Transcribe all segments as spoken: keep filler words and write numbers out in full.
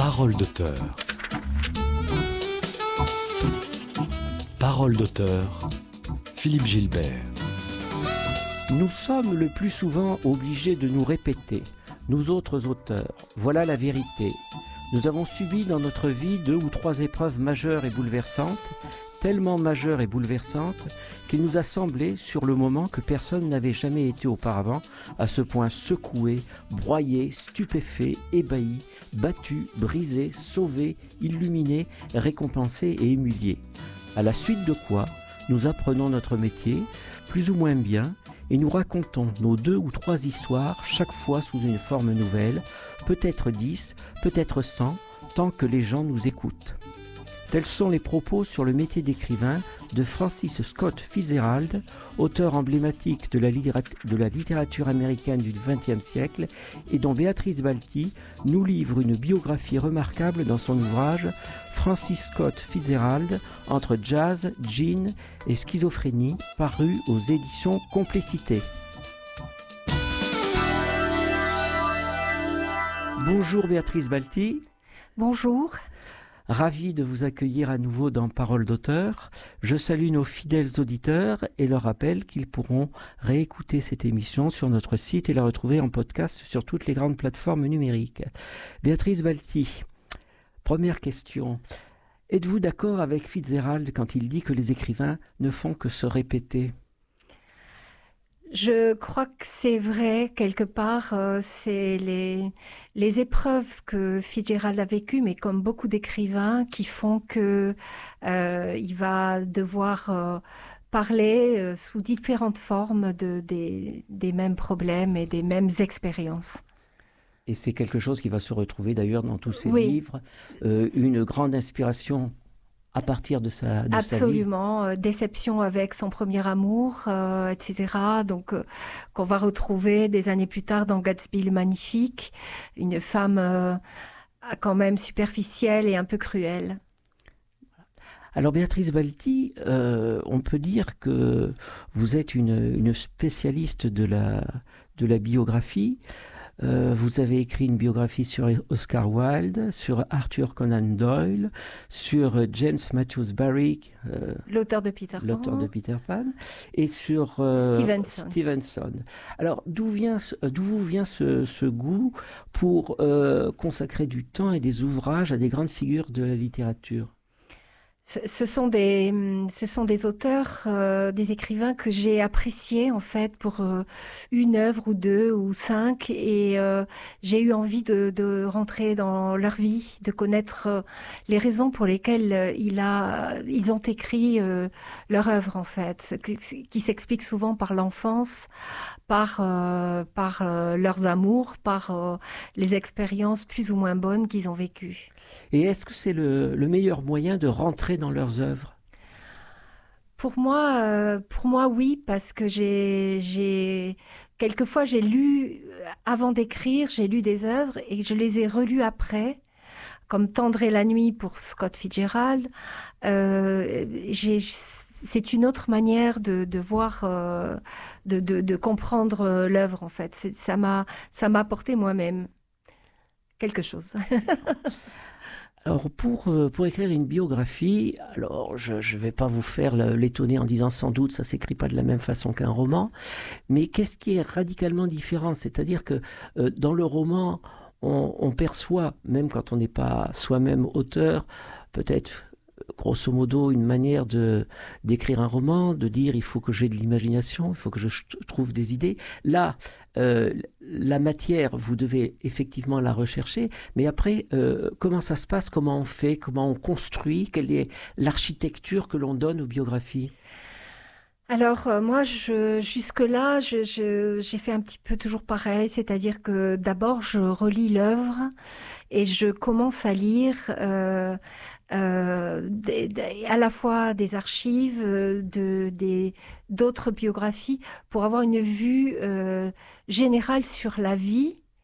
Parole d'auteur. Parole d'auteur. Philippe Gilbert. Nous sommes le plus souvent obligés de nous répéter, nous autres auteurs. Voilà la vérité. Nous avons subi dans notre vie deux ou trois épreuves majeures et bouleversantes, tellement majeures et bouleversantes qu'il nous a semblé sur le moment que personne n'avait jamais été auparavant à ce point secoué, broyé, stupéfait, ébahi, battu, brisé, sauvé, illuminé, récompensé et humilié. À la suite de quoi, nous apprenons notre métier, plus ou moins bien, et nous racontons nos deux ou trois histoires, chaque fois sous une forme nouvelle, peut-être dix, peut-être cent, tant que les gens nous écoutent. Tels sont les propos sur le métier d'écrivain de Francis Scott Fitzgerald, auteur emblématique de la, littérat- de la littérature américaine du vingtième siècle et dont Béatrice Balti nous livre une biographie remarquable dans son ouvrage Francis Scott Fitzgerald, entre jazz, gin et schizophrénie, paru aux éditions Complicité. Bonjour Béatrice Balti. Bonjour. Ravi de vous accueillir à nouveau dans Parole d'auteur. Je salue nos fidèles auditeurs et leur rappelle qu'ils pourront réécouter cette émission sur notre site et la retrouver en podcast sur toutes les grandes plateformes numériques. Béatrice Balti, première question. Êtes-vous d'accord avec Fitzgerald quand il dit que les écrivains ne font que se répéter ? Je crois que c'est vrai, quelque part, euh, c'est les, les épreuves que Fitzgerald a vécues, mais comme beaucoup d'écrivains, qui font que euh, il va devoir euh, parler euh, sous différentes formes de, des, des mêmes problèmes et des mêmes expériences. Et c'est quelque chose qui va se retrouver d'ailleurs dans tous ses Oui. livres, euh, une grande inspiration à partir de sa, de Absolument, sa vie. euh, déception avec son premier amour, euh, et cetera. Donc, euh, qu'on va retrouver des années plus tard dans Gatsby le Magnifique, une femme euh, quand même superficielle et un peu cruelle. Alors Béatrice Balti, euh, on peut dire que vous êtes une, une spécialiste de la, de la biographie. Euh, vous avez écrit une biographie sur Oscar Wilde, sur Arthur Conan Doyle, sur James Matthews Barrie, euh, l'auteur de Peter Pan, l'auteur de Peter Pan, et sur euh, Stevenson. Stevenson. Alors d'où vient, d'où vous vient ce, ce goût pour euh, consacrer du temps et des ouvrages à des grandes figures de la littérature ? Ce, ce sont des, ce sont des auteurs, euh, des écrivains que j'ai appréciés en fait pour euh, une œuvre ou deux ou cinq, et euh, j'ai eu envie de, de rentrer dans leur vie, de connaître euh, les raisons pour lesquelles euh, il a, ils ont écrit euh, leur œuvre en fait, qui, qui s'explique souvent par l'enfance, par euh, par euh, leurs amours, par euh, les expériences plus ou moins bonnes qu'ils ont vécues. Et est-ce que c'est le, le meilleur moyen de rentrer dans leurs œuvres ? Pour moi, euh, pour moi, oui, parce que j'ai, j'ai, quelquefois j'ai lu, avant d'écrire, j'ai lu des œuvres et je les ai relues après, comme Tendre est la nuit pour Scott Fitzgerald. Euh, j'ai, c'est une autre manière de, de voir, euh, de, de, de comprendre l'œuvre en fait. C'est, ça m'a, ça m'a apporté moi-même quelque chose. Alors pour, euh, pour écrire une biographie, alors je ne vais pas vous faire l'étonner en disant sans doute ça ne s'écrit pas de la même façon qu'un roman, mais qu'est-ce qui est radicalement différent ? C'est-à-dire que euh, dans le roman, on, on perçoit, même quand on n'est pas soi-même auteur, peut-être grosso modo une manière de d'écrire un roman, de dire il faut que j'ai de l'imagination, il faut que je trouve des idées. Là, euh, la matière, vous devez effectivement la rechercher, mais après, euh, comment ça se passe, comment on fait, comment on construit, quelle est l'architecture que l'on donne aux biographies ? Alors euh, moi, je, jusque-là, je, je, j'ai fait un petit peu toujours pareil, c'est-à-dire que d'abord, je relis l'œuvre et je commence à lire euh, euh, des, des, à la fois des archives, de, des, d'autres biographies, pour avoir une vue euh, générale sur la vie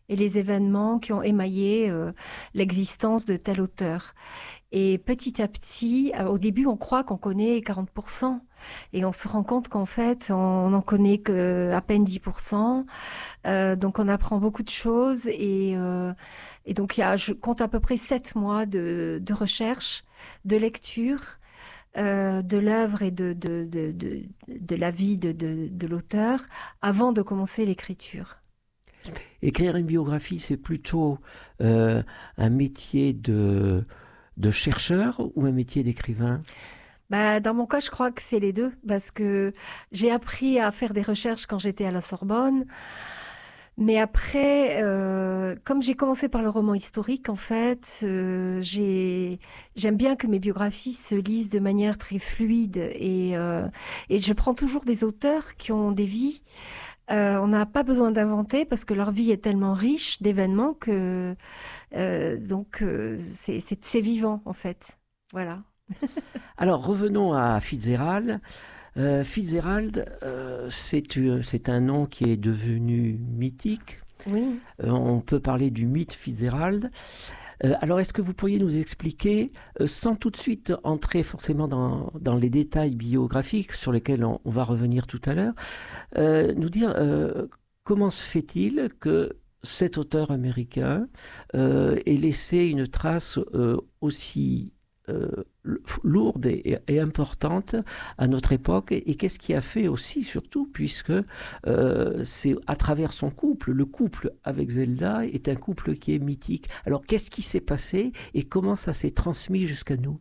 et les événements qui ont émaillé euh, l'existence de tel auteur. Et petit à petit, euh, au début, on croit qu'on connaît quarante pour cent et on se rend compte qu'en fait, on n'en connaît qu'à peine dix pour cent. Euh, donc, on apprend beaucoup de choses et, euh, et donc, il y a, je compte à peu près sept mois de, de recherche, de lecture, euh, de l'œuvre et de, de, de, de, de la vie de, de, de l'auteur avant de commencer l'écriture. Écrire une biographie, c'est plutôt euh, un métier de, de chercheur ou un métier d'écrivain? Bah, dans mon cas, je crois que c'est les deux, parce que j'ai appris à faire des recherches quand j'étais à la Sorbonne. Mais après, euh, comme j'ai commencé par le roman historique, en fait, euh, j'ai, j'aime bien que mes biographies se lisent de manière très fluide. Et, euh, et je prends toujours des auteurs qui ont des vies. Euh, on n'a pas besoin d'inventer parce que leur vie est tellement riche d'événements que euh, donc euh, c'est, c'est, c'est vivant, en fait. Voilà. Alors revenons à Fitzgerald. Euh, Fitzgerald, euh, c'est, euh, c'est un nom qui est devenu mythique. Oui. Euh, on peut parler du mythe Fitzgerald. Euh, alors est-ce que vous pourriez nous expliquer, euh, sans tout de suite entrer forcément dans, dans les détails biographiques sur lesquels on, on va revenir tout à l'heure, euh, nous dire euh, comment se fait-il que cet auteur américain euh, ait laissé une trace euh, aussi Euh, lourde et, et importante à notre époque, et, et qu'est-ce qui a fait aussi, surtout, puisque euh, c'est à travers son couple, le couple avec Zelda est un couple qui est mythique. Alors qu'est-ce qui s'est passé et comment ça s'est transmis jusqu'à nous?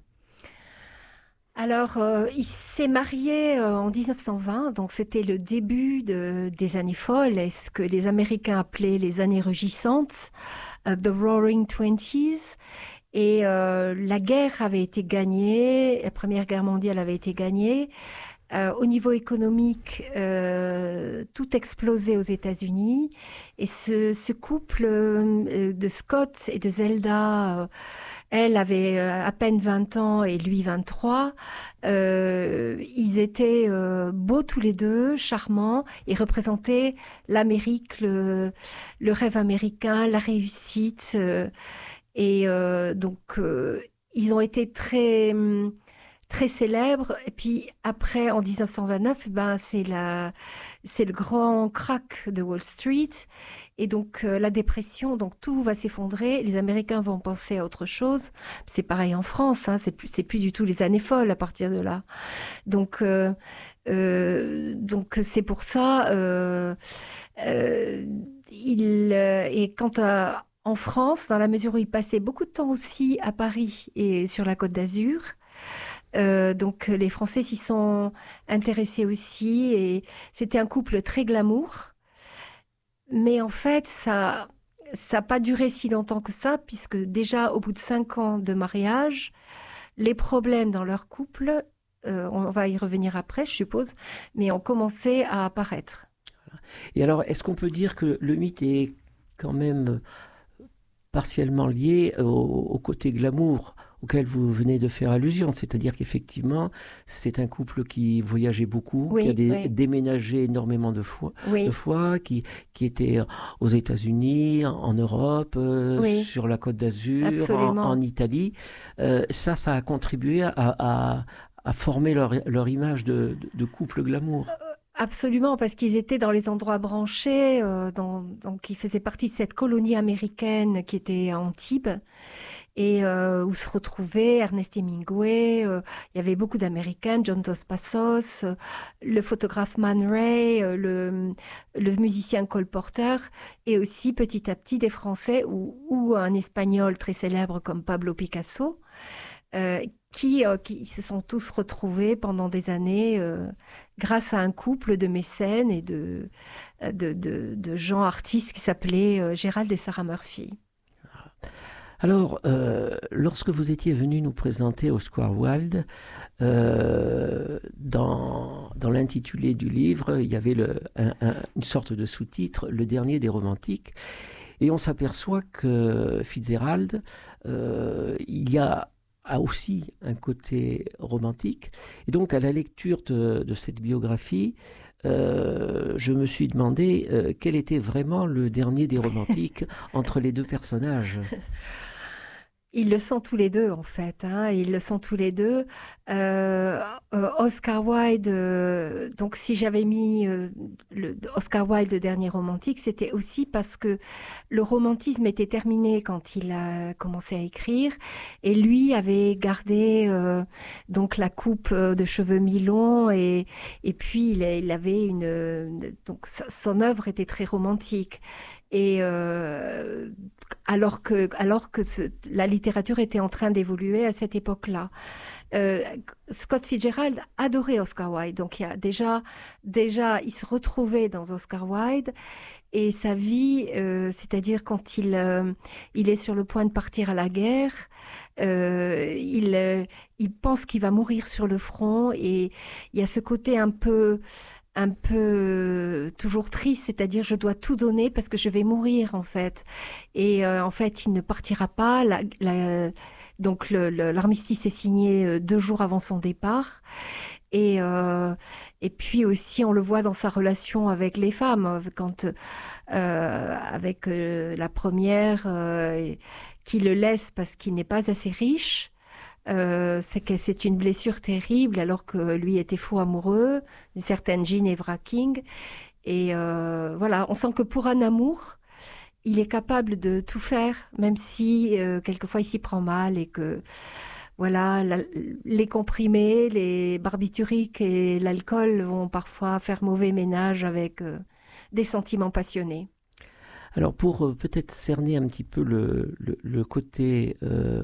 Alors, euh, il s'est marié euh, en dix-neuf cent vingt, donc c'était le début de, des années folles, et ce que les Américains appelaient les années rugissantes, uh, the Roaring Twenties. Et euh, la guerre avait été gagnée, la Première Guerre mondiale avait été gagnée. Euh, au niveau économique, euh, tout explosait aux États-Unis. Et ce, ce couple euh, de Scott et de Zelda, euh, elle avait euh, à peine vingt ans et lui vingt-trois. Euh, ils étaient euh, beaux tous les deux, charmants, et représentaient l'Amérique, le, le rêve américain, la réussite. Euh, Et euh, donc, euh, ils ont été très, très célèbres. Et puis après, en dix-neuf cent vingt-neuf, ben, c'est la, c'est le grand crack de Wall Street. Et donc, euh, la dépression, donc tout va s'effondrer. Les Américains vont penser à autre chose. C'est pareil en France, hein, c'est plus, c'est plus du tout les années folles à partir de là. Donc, euh, euh, donc c'est pour ça. Euh, euh, il, euh, et quant à En France, dans la mesure où il passait beaucoup de temps aussi à Paris et sur la Côte d'Azur. Euh, donc les Français s'y sont intéressés aussi et c'était un couple très glamour. Mais en fait, ça ça n'a pas duré si longtemps que ça, puisque déjà au bout de cinq ans de mariage, les problèmes dans leur couple, euh, on va y revenir après, je suppose, mais ont commencé à apparaître. Et alors, est-ce qu'on peut dire que le mythe est quand même partiellement lié au, au côté glamour auquel vous venez de faire allusion, c'est-à-dire qu'effectivement, c'est un couple qui voyageait beaucoup, Oui, qui a dé- oui. déménagé énormément de fois, Oui. de fois qui, qui était aux États-Unis, en, en Europe, euh, Oui. sur la Côte d'Azur, en, Absolument. en Italie. Euh, ça, ça a contribué à, à, à former leur, leur image de, de, de couple glamour. Absolument, parce qu'ils étaient dans les endroits branchés, euh, dans, donc ils faisaient partie de cette colonie américaine qui était à Antibes, et euh, où se retrouvaient Ernest Hemingway, euh, il y avait beaucoup d'Américains, John Dos Passos, euh, le photographe Man Ray, euh, le, le musicien Cole Porter, et aussi petit à petit des Français ou, ou un Espagnol très célèbre comme Pablo Picasso, euh, qui, euh, qui se sont tous retrouvés pendant des années euh, grâce à un couple de mécènes et de, de, de, de gens artistes qui s'appelaient euh, Gérald et Sarah Murphy. Alors, euh, lorsque vous étiez venu nous présenter au Square Wilde, euh, dans, dans l'intitulé du livre, il y avait le, un, un, une sorte de sous-titre, Le dernier des romantiques, et on s'aperçoit que Fitzgerald, euh, il y a a aussi un côté romantique. Et donc, à la lecture de, de cette biographie, euh, je me suis demandé euh, quel était vraiment le dernier des romantiques entre les deux personnages. Ils le sont tous les deux, en fait. Hein. Ils le sont tous les deux. Euh, euh, Oscar Wilde, euh, donc si j'avais mis euh, le, Oscar Wilde, le dernier romantique, c'était aussi parce que le romantisme était terminé quand il a commencé à écrire. Et lui avait gardé euh, donc la coupe de cheveux mi-longs. Et, et puis, il, il avait une... Donc, son œuvre était très romantique. Et euh, alors que, alors que ce, la littérature était en train d'évoluer à cette époque-là. Euh, Scott Fitzgerald adorait Oscar Wilde, donc il y a déjà, déjà, il se retrouvait dans Oscar Wilde et sa vie, euh, c'est-à-dire quand il, euh, il est sur le point de partir à la guerre, euh, il, euh, il pense qu'il va mourir sur le front et il y a ce côté un peu... un peu toujours triste, c'est-à-dire je dois tout donner parce que je vais mourir en fait. Et euh, en fait, il ne partira pas. La, la, donc le, le, l'armistice est signé deux jours avant son départ. Et, euh, et puis aussi, on le voit dans sa relation avec les femmes, quand euh, avec euh, la première euh, qui le laisse parce qu'il n'est pas assez riche. Euh, c'est que c'est une blessure terrible alors que lui était fou amoureux d'une certaine Jean Evra King et euh, voilà, on sent que pour un amour il est capable de tout faire même si euh, quelquefois il s'y prend mal et que voilà, la, les comprimés, les barbituriques et l'alcool vont parfois faire mauvais ménage avec euh, des sentiments passionnés. Alors pour euh, peut-être cerner un petit peu le, le, le côté euh,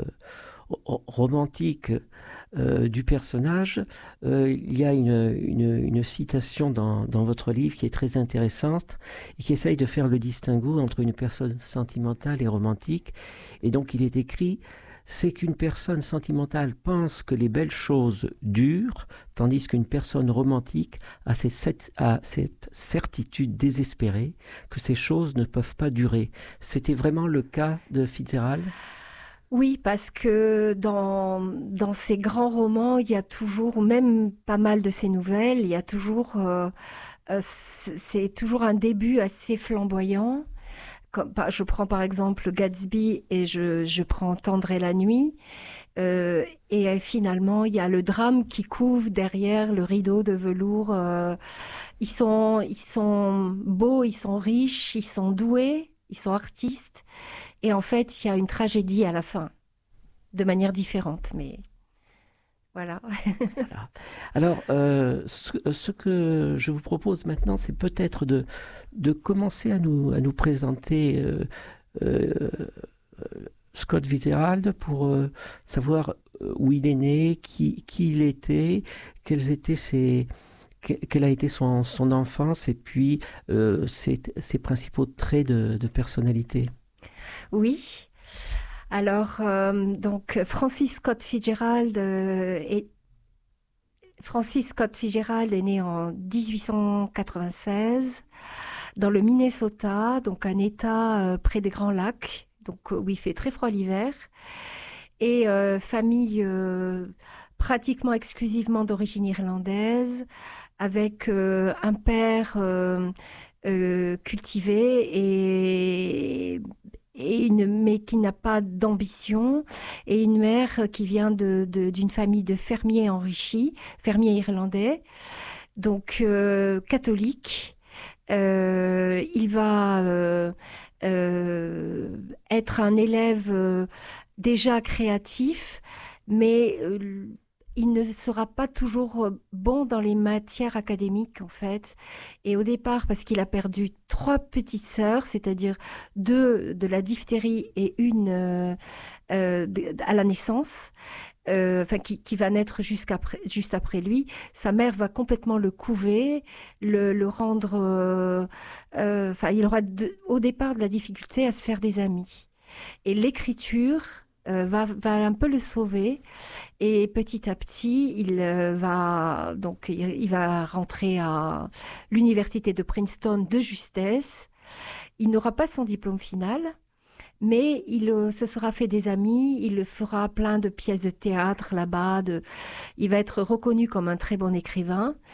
romantique euh, du personnage, euh, il y a une, une, une citation dans, dans votre livre qui est très intéressante et qui essaye de faire le distinguo entre une personne sentimentale et romantique. Et donc il est écrit: c'est qu'une personne sentimentale pense que les belles choses durent, tandis qu'une personne romantique a cette, a cette certitude désespérée que ces choses ne peuvent pas durer. C'était vraiment le cas de Fitzgerald ? Oui, parce que dans, dans ces grands romans, il y a toujours, ou même pas mal de ces nouvelles, il y a toujours, euh, euh, c'est toujours un début assez flamboyant. Comme, je prends par exemple Gatsby et je, je prends Tendre est la nuit. Euh, et finalement, il y a le drame qui couvre derrière le rideau de velours. Euh, ils sont, ils sont beaux, ils sont riches, ils sont doués, ils sont artistes. Et en fait, il y a une tragédie à la fin, de manière différente, mais voilà. Voilà. Alors, euh, ce, ce que je vous propose maintenant, c'est peut-être de, de commencer à nous, à nous présenter euh, euh, Scott Fitzgerald pour euh, savoir où il est né, qui, qui il était, quels étaient ses... quelle a été son, son enfance et puis euh, ses, ses principaux traits de, de personnalité. Oui. Alors, euh, donc, Francis Scott Fitzgerald euh, est... Francis Scott Fitzgerald est né en dix-huit cent quatre-vingt-seize dans le Minnesota, donc un État euh, près des Grands Lacs, donc où il fait très froid l'hiver, et euh, famille euh, pratiquement exclusivement d'origine irlandaise, avec euh, un père euh, euh, cultivé et et une, mais qui n'a pas d'ambition, et une mère qui vient de, de, d'une famille de fermiers enrichis, fermiers irlandais, donc euh, catholique. Euh, il va euh, euh, être un élève euh, déjà créatif, mais euh, il ne sera pas toujours bon dans les matières académiques, en fait. Et au départ, parce qu'il a perdu trois petites sœurs, c'est-à-dire deux de la diphtérie et une euh, euh, à la naissance, euh, enfin, qui, qui va naître jusqu'après, juste après lui, sa mère va complètement le couver, le, le rendre... Euh, euh, enfin, il aura de, au départ de la difficulté à se faire des amis. Et l'écriture... Euh, va, va un peu le sauver et petit à petit il euh, va donc il, il va rentrer à l'université de Princeton de justesse. Il n'aura pas son diplôme final, mais il euh, se sera fait des amis, il fera plein de pièces de théâtre là-bas, de... il va être reconnu comme un très bon écrivain.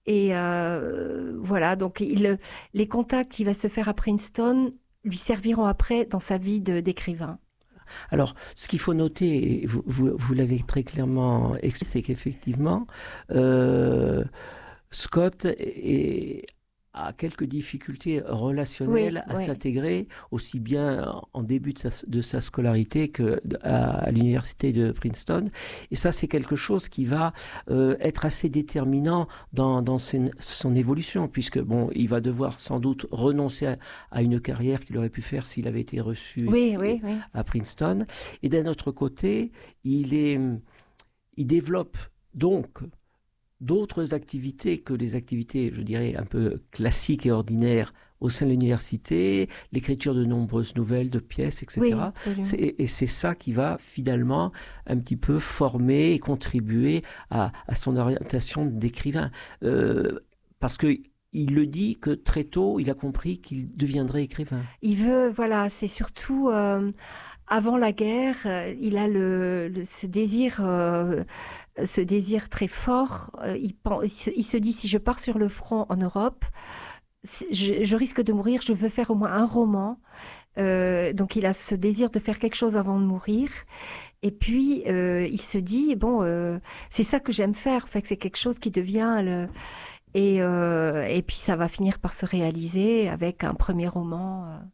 Et euh, voilà, donc il, les contacts qu'il va se faire à Princeton lui serviront après dans sa vie de, d'écrivain. Alors, ce qu'il faut noter, et vous, vous, vous l'avez très clairement expliqué, c'est qu'effectivement, euh, Scott est, a quelques difficultés relationnelles Oui, à oui. s'intégrer, aussi bien en début de sa, de sa scolarité qu'à à l'université de Princeton. Et ça, c'est quelque chose qui va euh, être assez déterminant dans, dans son, son évolution, puisque bon, il va devoir sans doute renoncer à, à une carrière qu'il aurait pu faire s'il avait été reçu Oui, oui, oui. à Princeton. Et d'un autre côté, il, est, il développe donc d'autres activités que les activités, je dirais, un peu classiques et ordinaires au sein de l'université, l'écriture de nombreuses nouvelles, de pièces, et cetera. Oui, c'est, et c'est ça qui va finalement un petit peu former et contribuer à, à son orientation d'écrivain. Euh, parce que il le dit que très tôt, il a compris qu'il deviendrait écrivain. Il veut, voilà, c'est surtout euh, avant la guerre, euh, il a le, le, ce désir... Euh, ce désir très fort. Euh, il, pense, il, se, il se dit, si je pars sur le front en Europe, je, je risque de mourir, je veux faire au moins un roman. Euh, donc il a ce désir de faire quelque chose avant de mourir. Et puis euh, il se dit, bon, euh, c'est ça que j'aime faire. En fait, c'est quelque chose qui devient... Le... Et, euh, et puis ça va finir par se réaliser avec un premier roman. Euh...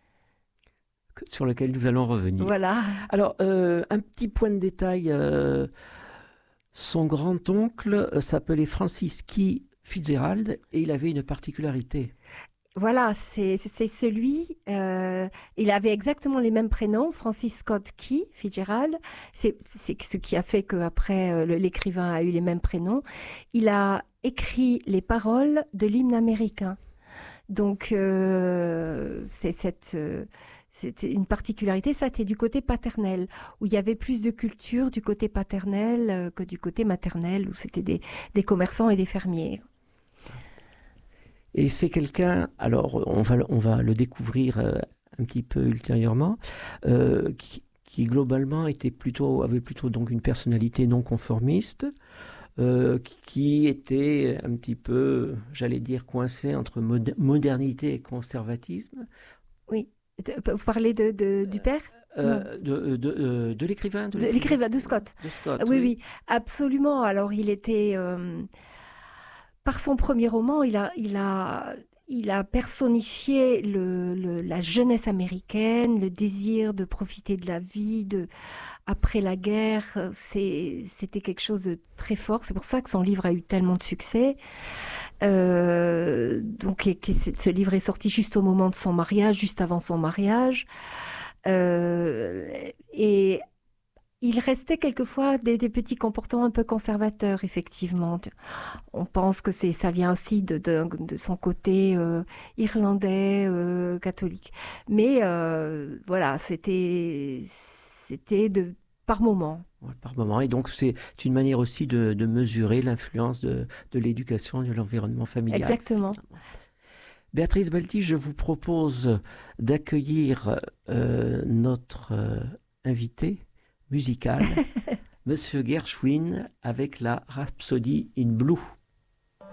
Sur lequel nous allons revenir. Voilà. Alors, euh, un petit point de détail... Euh... Son grand-oncle s'appelait Francis Key Fitzgerald et il avait une particularité. Voilà, c'est, c'est celui, euh, il avait exactement les mêmes prénoms, Francis Scott Key Fitzgerald, c'est, c'est ce qui a fait qu'après euh, l'écrivain a eu les mêmes prénoms. Il a écrit les paroles de l'hymne américain. Donc, euh, c'est cette... Euh, C'était une particularité, ça c'était du côté paternel, où il y avait plus de culture du côté paternel euh, que du côté maternel, où c'était des, des commerçants et des fermiers. Et c'est quelqu'un, alors on va, on va le découvrir euh, un petit peu ultérieurement, euh, qui, qui globalement était plutôt, avait plutôt donc une personnalité non conformiste, euh, qui était un petit peu, j'allais dire, coincé entre mod- modernité et conservatisme. Oui. Vous parlez de, de, du père euh, de, de, de, de l'écrivain De, de l'écrivain, de Scott. De Scott, oui, oui. oui, absolument. Alors, il était... Euh, par son premier roman, il a, il a, il a personnifié le, le, la jeunesse américaine, le désir de profiter de la vie, de, après la guerre. C'est, c'était quelque chose de très fort. C'est pour ça que son livre a eu tellement de succès. Euh, donc, et, et ce livre est sorti juste au moment de son mariage, juste avant son mariage. Euh, et il restait quelquefois des, des petits comportements un peu conservateurs, effectivement. On pense que c'est, ça vient aussi de, de, de son côté euh, irlandais, euh, catholique. Mais euh, voilà, c'était, c'était de, par moment. Par moment. Et donc, c'est une manière aussi de, de mesurer l'influence de, de l'éducation et de l'environnement familial. Exactement. Béatrice Balti, je vous propose d'accueillir euh, notre euh, invité musical, Monsieur Gershwin, avec la Rhapsody in Blue.